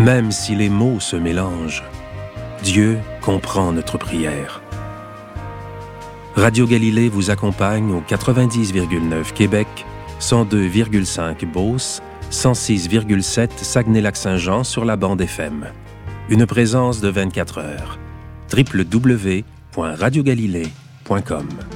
Même si les mots se mélangent, Dieu comprend notre prière. Radio Galilée vous accompagne au 90,9 Québec, 102,5 Beauce, 106,7 Saguenay-Lac-Saint-Jean sur la bande FM. Une présence de 24 heures. www.radiogalilée.com